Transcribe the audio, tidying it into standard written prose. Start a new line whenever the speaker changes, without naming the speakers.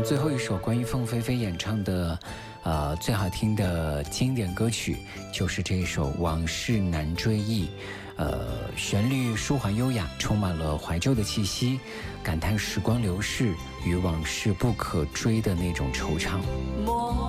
最后一首关于凤飞飞演唱的最好听的经典歌曲就是这一首《往事难追忆》。旋律舒缓优雅，充满了怀旧的气息，感叹时光流逝与往事不可追的那种惆怅。